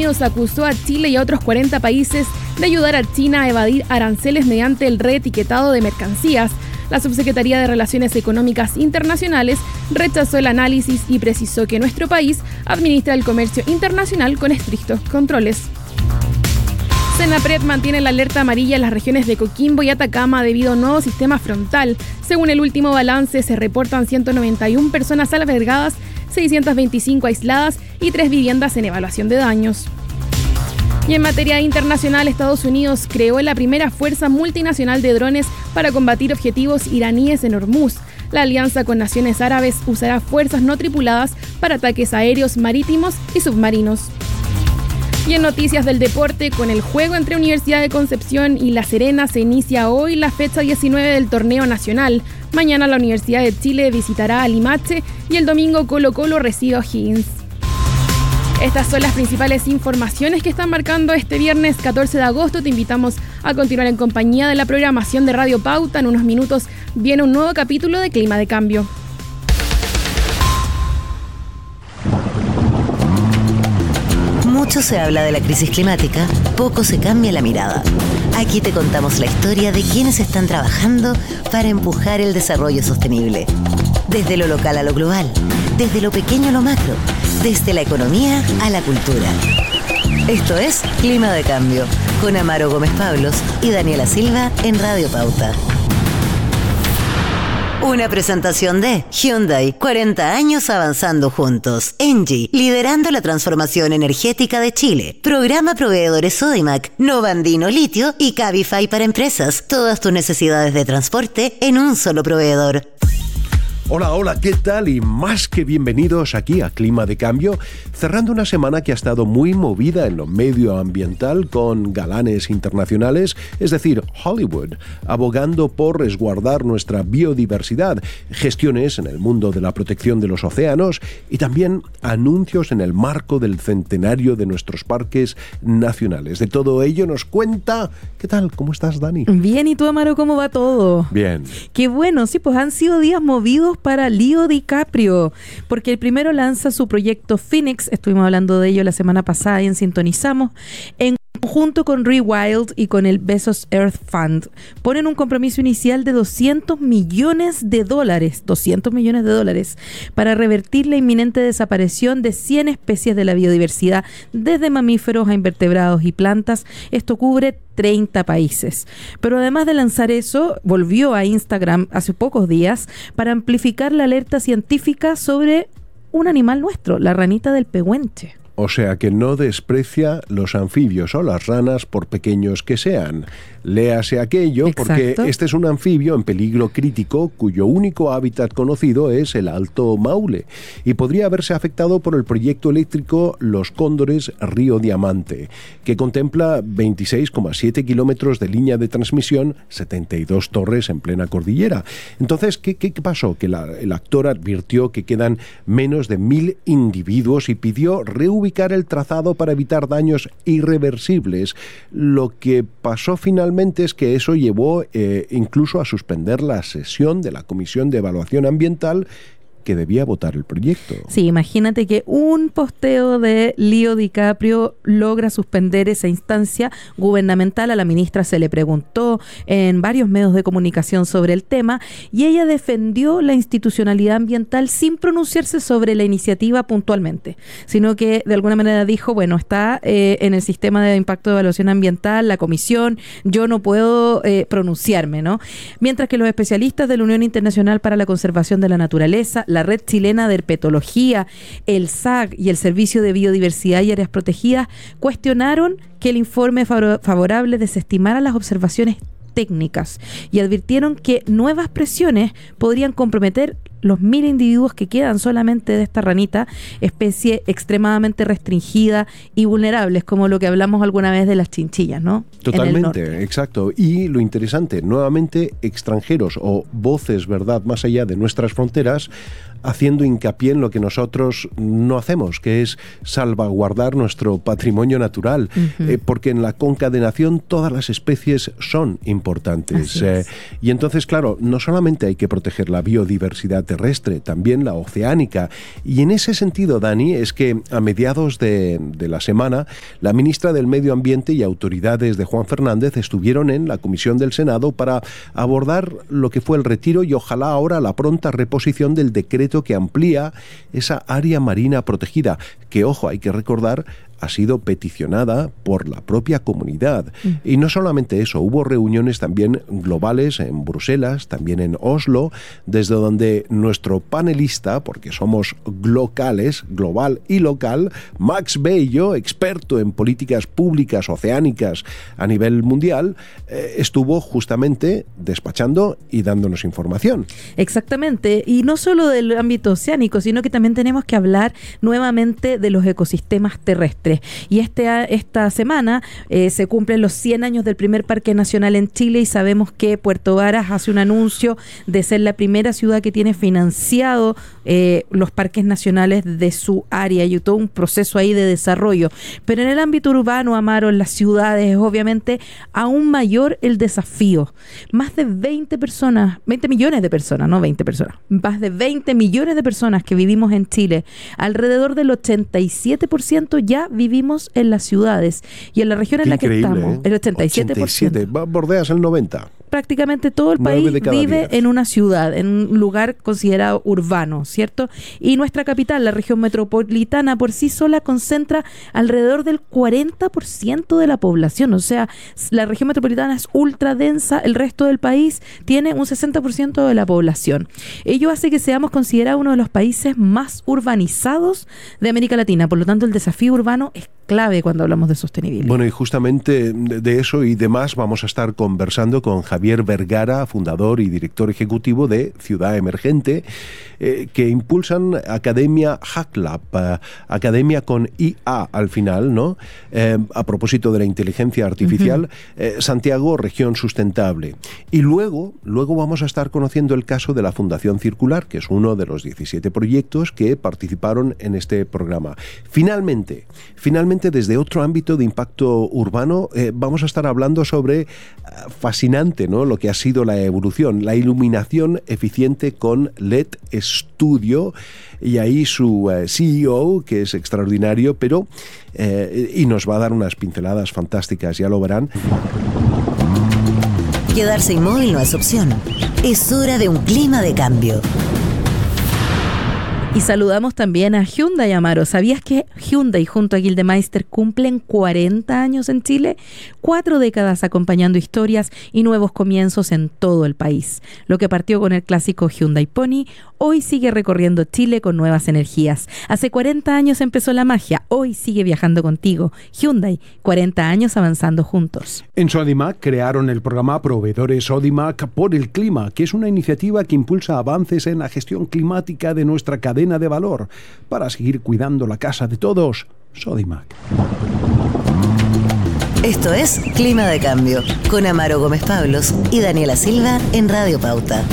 Unidos acusó a Chile y a otros 40 países de ayudar a China a evadir aranceles mediante el reetiquetado de mercancías. La Subsecretaría de Relaciones Económicas Internacionales rechazó el análisis y precisó que nuestro país administra el comercio internacional con estrictos controles. Senapred mantiene la alerta amarilla en las regiones de Coquimbo y Atacama debido a un nuevo sistema frontal. Según el último balance, se reportan 191 personas albergadas, 625 aisladas y 3 viviendas en evaluación de daños. Y en materia internacional, Estados Unidos creó la primera fuerza multinacional de drones para combatir objetivos iraníes en Hormuz. La alianza con naciones árabes usará fuerzas no tripuladas para ataques aéreos, marítimos y submarinos. Y en noticias del deporte, con el juego entre Universidad de Concepción y La Serena se inicia hoy la fecha 19 del torneo nacional. Mañana la Universidad de Chile visitará a Limache y el domingo Colo-Colo recibe a O'Higgins. Estas son las principales informaciones que están marcando este viernes 14 de agosto. Te invitamos a continuar en compañía de la programación de Radio Pauta. En unos minutos viene un nuevo capítulo de Clima de Cambio. Mucho se habla de la crisis climática, poco se cambia la mirada. Aquí te contamos la historia de quienes están trabajando para empujar el desarrollo sostenible. Desde lo local a lo global, desde lo pequeño a lo macro, desde la economía a la cultura. Esto es Clima de Cambio, con Amaro Gómez Pablos y Daniela Silva en Radio Pauta. Una presentación de Hyundai, 40 años avanzando juntos. Engie, liderando la transformación energética de Chile. Programa Proveedores Sodimac, Novandino Litio y Cabify para empresas. Todas tus necesidades de transporte en un solo proveedor. Hola, ¿qué tal? Y más que bienvenidos aquí a Clima de Cambio, cerrando una semana que ha estado muy movida en lo medioambiental con galanes internacionales, es decir, Hollywood, abogando por resguardar nuestra biodiversidad, gestiones en el mundo de la protección de los océanos y también anuncios en el marco del centenario de nuestros parques nacionales. De todo ello nos cuenta... ¿Qué tal? ¿Cómo estás, Dani? Bien, ¿y tú, Amaro, cómo va todo? Bien. Qué bueno, sí, pues han sido días movidos para Leo DiCaprio, porque el primero lanza su proyecto Phoenix, estuvimos hablando de ello la semana pasada y en Sintonizamos, en conjunto con Rewild y con el Bezos Earth Fund. Ponen un compromiso inicial de $200 millones, para revertir la inminente desaparición de 100 especies de la biodiversidad, desde mamíferos a invertebrados y plantas. Esto cubre 30 países. Pero además de lanzar eso, volvió a Instagram hace pocos días para amplificar la alerta científica sobre un animal nuestro, la ranita del pehuenche. O sea que no desprecia los anfibios o las ranas por pequeños que sean. Léase aquello. Exacto. Porque este es un anfibio en peligro crítico cuyo único hábitat conocido es el Alto Maule y podría haberse afectado por el proyecto eléctrico Los Cóndores Río Diamante, que contempla 26,7 kilómetros de línea de transmisión, 72 torres en plena cordillera. Entonces, ¿qué pasó? Que el actor advirtió que quedan menos de 1.000 individuos y pidió reubicar el trazado para evitar daños irreversibles. Lo que pasó finalmente es que eso llevó incluso a suspender la sesión de la Comisión de Evaluación Ambiental que debía votar el proyecto. Sí, imagínate que un posteo de Leo DiCaprio logra suspender esa instancia gubernamental. A la ministra se le preguntó en varios medios de comunicación sobre el tema y ella defendió la institucionalidad ambiental sin pronunciarse sobre la iniciativa puntualmente, sino que de alguna manera dijo, bueno, está en el sistema de impacto de evaluación ambiental, la comisión, yo no puedo pronunciarme, ¿no? Mientras que los especialistas de la Unión Internacional para la Conservación de la Naturaleza, la Red Chilena de Herpetología, el SAG y el Servicio de Biodiversidad y Áreas Protegidas cuestionaron que el informe favorable desestimara las observaciones técnicas y advirtieron que nuevas presiones podrían comprometer los 1.000 individuos que quedan solamente de esta ranita, especie extremadamente restringida y vulnerables, como lo que hablamos alguna vez de las chinchillas, ¿no? Totalmente, exacto. Y lo interesante, nuevamente extranjeros o voces, ¿verdad?, más allá de nuestras fronteras, haciendo hincapié en lo que nosotros no hacemos, que es salvaguardar nuestro patrimonio natural, porque en la concadenación todas las especies son importantes. Y entonces, claro, no solamente hay que proteger la biodiversidad terrestre, también la oceánica. Y en ese sentido, Dani, es que a mediados de la semana, la ministra del Medio Ambiente y autoridades de Juan Fernández estuvieron en la comisión del Senado para abordar lo que fue el retiro y ojalá ahora la pronta reposición del decreto que amplía esa área marina protegida, que, ojo, hay que recordar, ha sido peticionada por la propia comunidad. Y no solamente eso, hubo reuniones también globales en Bruselas, también en Oslo, desde donde nuestro panelista, porque somos locales, global y local, Max Bello, experto en políticas públicas oceánicas a nivel mundial, estuvo justamente despachando y dándonos información. Exactamente, y no solo del ámbito oceánico, sino que también tenemos que hablar nuevamente de los ecosistemas terrestres. Y esta semana se cumplen los 100 años del primer parque nacional en Chile y sabemos que Puerto Varas hace un anuncio de ser la primera ciudad que tiene financiado los parques nacionales de su área y todo un proceso ahí de desarrollo. Pero en el ámbito urbano, Amaro, en las ciudades es obviamente aún mayor el desafío. Más de 20 millones de personas, no 20 personas, más de 20 millones de personas que vivimos en Chile, alrededor del 87% ya vivimos en las ciudades y en la región en la que estamos, el 87%. Bordeas el 90%. Prácticamente todo el país vive en una ciudad, en un lugar considerado urbano, ¿cierto? Y nuestra capital, la región metropolitana, por sí sola concentra alrededor del 40% de la población. O sea, la región metropolitana es ultra densa, el resto del país tiene un 60% de la población. Ello hace que seamos considerados uno de los países más urbanizados de América Latina. Por lo tanto, el desafío urbano es clave cuando hablamos de sostenibilidad. Bueno, y justamente de eso y demás vamos a estar conversando con Javier Vergara, fundador y director ejecutivo de Ciudad Emergente, que impulsan Academia HackLab, Academia con IA al final, ¿no? A propósito de la inteligencia artificial, Santiago, región sustentable. Y luego vamos a estar conociendo el caso de la Fundación Circular, que es uno de los 17 proyectos que participaron en este programa. Finalmente, desde otro ámbito de impacto urbano, vamos a estar hablando sobre, fascinante, ¿no?, lo que ha sido la evolución, la iluminación eficiente con LED Studio, y ahí su CEO, que es extraordinario, pero y nos va a dar unas pinceladas fantásticas, ya lo verán. Quedarse inmóvil no es opción. Es hora de un clima de cambio. Y saludamos también a Hyundai, Amaro. ¿Sabías que Hyundai junto a Gildemeister cumplen 40 años en Chile? 4 décadas acompañando historias y nuevos comienzos en todo el país. Lo que partió con el clásico Hyundai Pony, hoy sigue recorriendo Chile con nuevas energías. Hace 40 años empezó la magia, hoy sigue viajando contigo. Hyundai, 40 años avanzando juntos. En Sodimac crearon el programa Proveedores Sodimac por el Clima, que es una iniciativa que impulsa avances en la gestión climática de nuestra cadena de valor para seguir cuidando la casa de todos. Sodimac. Esto es Clima de Cambio, con Amaro Gómez Pablos y Daniela Silva en Radio Pauta.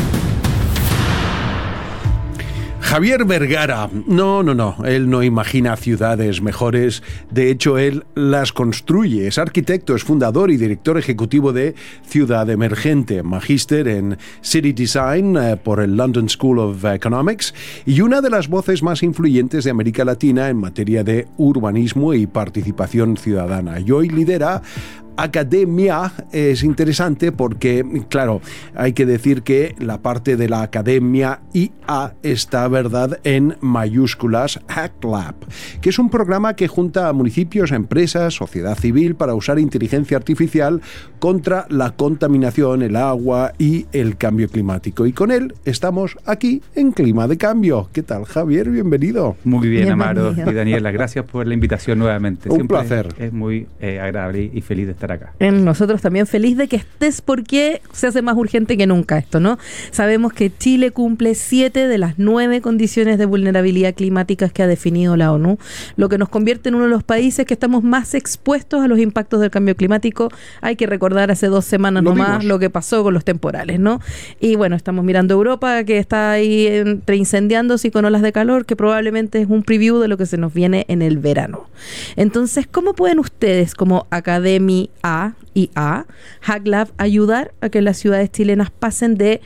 Javier Vergara, no, él no imagina ciudades mejores, de hecho él las construye, es arquitecto, es fundador y director ejecutivo de Ciudad Emergente, magíster en City Design por el London School of Economics y una de las voces más influyentes de América Latina en materia de urbanismo y participación ciudadana. Y hoy lidera Academia. Es interesante porque, claro, hay que decir que la parte de la Academia IA está, ¿verdad?, en mayúsculas, HackLab, que es un programa que junta a municipios, empresas, sociedad civil para usar inteligencia artificial contra la contaminación, el agua y el cambio climático. Y con él estamos aquí en Clima de Cambio. ¿Qué tal, Javier? Bienvenido. Muy bien, Amaro y Daniela. Gracias por la invitación nuevamente. Un placer. Es muy agradable y feliz de estar acá. Nosotros también feliz de que estés porque se hace más urgente que nunca esto, ¿no? Sabemos que Chile cumple 7 de las 9 condiciones de vulnerabilidad climáticas que ha definido la ONU, lo que nos convierte en uno de los países que estamos más expuestos a los impactos del cambio climático. Hay que recordar hace 2 semanas nomás lo que pasó con los temporales, ¿no? Y bueno, estamos mirando Europa, que está ahí entre incendiándose y con olas de calor, que probablemente es un preview de lo que se nos viene en el verano. Entonces, ¿cómo pueden ustedes como Academia IA, HackLab, ayudar a que las ciudades chilenas pasen de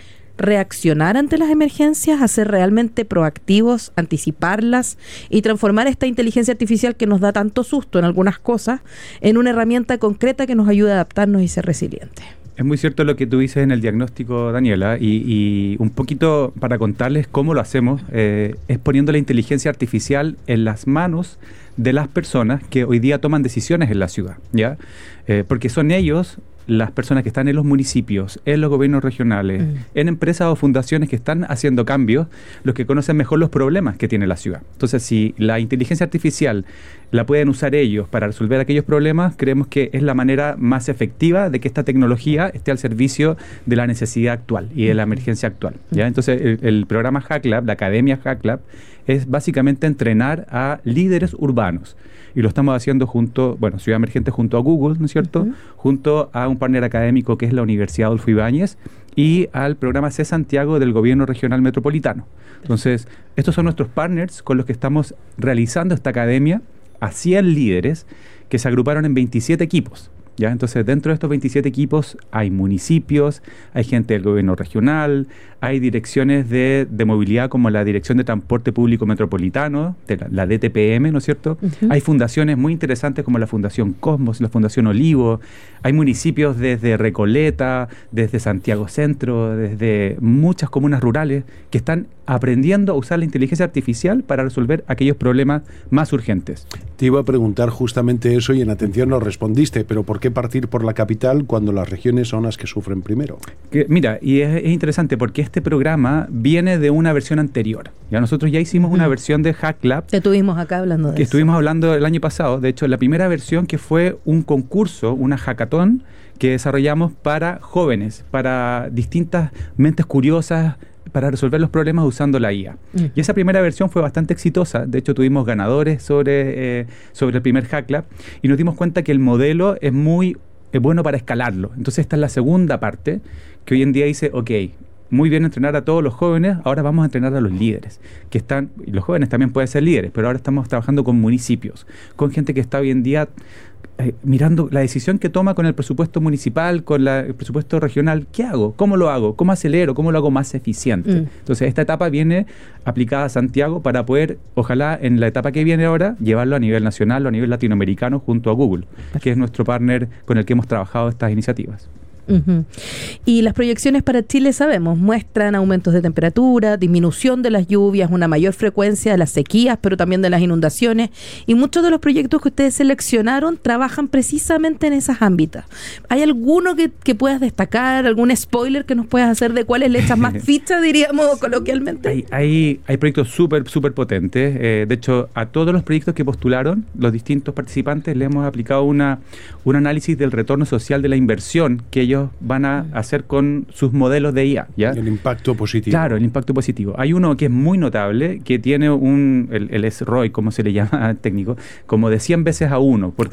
reaccionar ante las emergencias, a ser realmente proactivos, anticiparlas y transformar esta inteligencia artificial que nos da tanto susto en algunas cosas en una herramienta concreta que nos ayude a adaptarnos y ser resilientes. Es muy cierto lo que tú dices en el diagnóstico, Daniela, y un poquito para contarles cómo lo hacemos, es poniendo la inteligencia artificial en las manos de las personas que hoy día toman decisiones en la ciudad, ¿ya? Porque son ellos, las personas que están en los municipios, en los gobiernos regionales, en empresas o fundaciones que están haciendo cambios, los que conocen mejor los problemas que tiene la ciudad. Entonces, si la inteligencia artificial la pueden usar ellos para resolver aquellos problemas, creemos que es la manera más efectiva de que esta tecnología esté al servicio de la necesidad actual y de la emergencia actual, ¿ya? Entonces, el programa HackLab, la Academia HackLab, es básicamente entrenar a líderes urbanos. Y lo estamos haciendo junto, Ciudad Emergente junto a Google, ¿no es cierto? Junto a un partner académico que es la Universidad Adolfo Ibáñez y al programa C Santiago del Gobierno Regional Metropolitano. Entonces, estos son nuestros partners con los que estamos realizando esta academia a 100 líderes que se agruparon en 27 equipos. ¿Ya? Entonces, dentro de estos 27 equipos hay municipios, hay gente del gobierno regional, hay direcciones de movilidad como la Dirección de Transporte Público Metropolitano, de la DTPM, ¿no es cierto? Hay fundaciones muy interesantes como la Fundación Cosmos, la Fundación Olivo, hay municipios desde Recoleta, desde Santiago Centro, desde muchas comunas rurales que están aprendiendo a usar la inteligencia artificial para resolver aquellos problemas más urgentes. Te iba a preguntar justamente eso y en atención no respondiste, pero ¿por qué partir por la capital cuando las regiones son las que sufren primero? Mira, y es interesante porque este programa viene de una versión anterior. Ya nosotros ya hicimos una versión de HackLab. Estuvimos acá hablando de eso. Estuvimos hablando el año pasado. De hecho, la primera versión que fue un concurso, una hackathon, que desarrollamos para jóvenes, para distintas mentes curiosas, para resolver los problemas usando la IA. Y esa primera versión fue bastante exitosa. De hecho, tuvimos ganadores sobre el primer HackLab y nos dimos cuenta que el modelo es muy bueno para escalarlo. Entonces, esta es la segunda parte que hoy en día dice, ok, muy bien entrenar a todos los jóvenes, ahora vamos a entrenar a los líderes, que están, y los jóvenes también pueden ser líderes, pero ahora estamos trabajando con municipios, con gente que está hoy en día mirando la decisión que toma con el presupuesto municipal, con el presupuesto regional. ¿Qué hago? ¿Cómo lo hago? ¿Cómo acelero? ¿Cómo lo hago más eficiente? Entonces, esta etapa viene aplicada a Santiago para poder, ojalá, en la etapa que viene ahora, llevarlo a nivel nacional o a nivel latinoamericano junto a Google, que es nuestro partner con el que hemos trabajado estas iniciativas. Y las proyecciones para Chile, sabemos, muestran aumentos de temperatura, disminución de las lluvias, una mayor frecuencia de las sequías, pero también de las inundaciones, y muchos de los proyectos que ustedes seleccionaron trabajan precisamente en esos ámbitos. ¿Hay alguno que puedas destacar, algún spoiler que nos puedas hacer de cuáles le echas más ficha, diríamos coloquialmente? Hay proyectos súper potentes. De hecho, a todos los proyectos que postularon, los distintos participantes, le hemos aplicado un análisis del retorno social de la inversión que ellos van a hacer con sus modelos de IA, ¿ya? El impacto positivo. Claro, el impacto positivo. Hay uno que es muy notable, que tiene el SROI, como se le llama técnico, como de 100 veces a 1. Por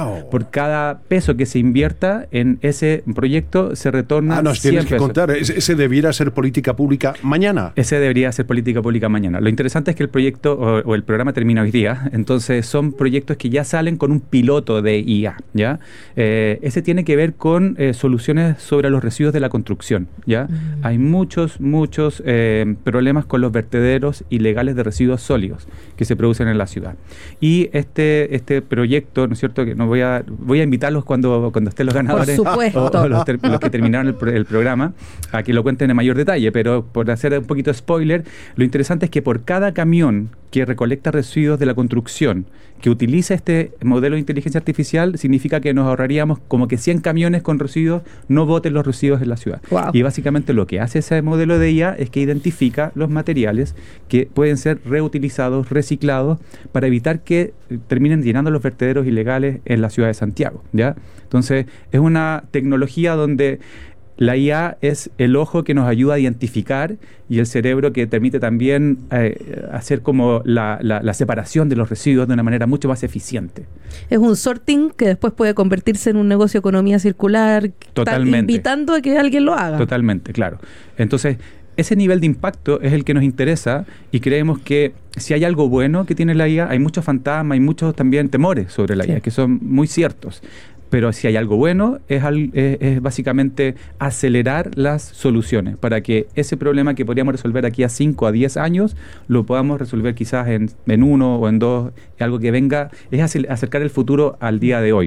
cada peso que se invierta en ese proyecto, se retorna 100 pesos. Tienes que contar. Ese debiera ser política pública mañana. Ese debería ser política pública mañana. Lo interesante es que el proyecto o el programa termina hoy día, entonces son proyectos que ya salen con un piloto de IA, ¿ya? Ese tiene que ver con soluciones sobre los residuos de la construcción, ¿ya? Hay muchos problemas con los vertederos ilegales de residuos sólidos que se producen en la ciudad. Y este proyecto, ¿no es cierto? Que voy a invitarlos cuando estén los ganadores. Por supuesto. O los que terminaron el programa, a que lo cuenten en mayor detalle, pero por hacer un poquito de spoiler, lo interesante es que por cada camión que recolecta residuos de la construcción, que utiliza este modelo de inteligencia artificial, significa que nos ahorraríamos como que 100 camiones con residuos no boten los residuos en la ciudad. Wow. Y básicamente lo que hace ese modelo de IA es que identifica los materiales que pueden ser reutilizados, reciclados, para evitar que terminen llenando los vertederos ilegales en la ciudad de Santiago, ¿ya? Entonces, es una tecnología donde la IA es el ojo que nos ayuda a identificar y el cerebro que permite también hacer como la separación de los residuos de una manera mucho más eficiente. Es un sorting que después puede convertirse en un negocio de economía circular. Totalmente. Invitando a que alguien lo haga. Totalmente, claro. Entonces, ese nivel de impacto es el que nos interesa y creemos que si hay algo bueno que tiene la IA, hay muchos fantasmas, hay muchos también temores sobre la IA, que son muy ciertos. Pero si hay algo bueno, es básicamente acelerar las soluciones para que ese problema que podríamos resolver aquí a 5 a 10 años, lo podamos resolver quizás en 1 o en 2, algo que venga, es acercar el futuro al día de hoy.